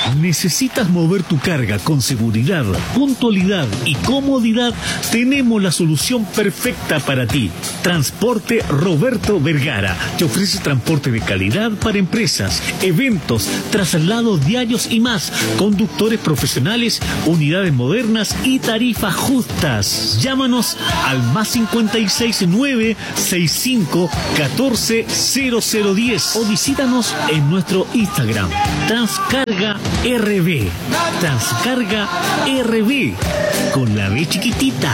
¿Necesitas mover tu carga con seguridad, puntualidad y comodidad? Tenemos la solución perfecta para ti. Transporte Roberto Vergara te ofrece transporte de calidad para empresas, eventos, traslados diarios y más. Conductores profesionales, unidades modernas y tarifas justas. Llámanos al +56 965 14 0010 o visítanos en nuestro Instagram, Transcarga RB. Transcarga RB, con la B chiquitita.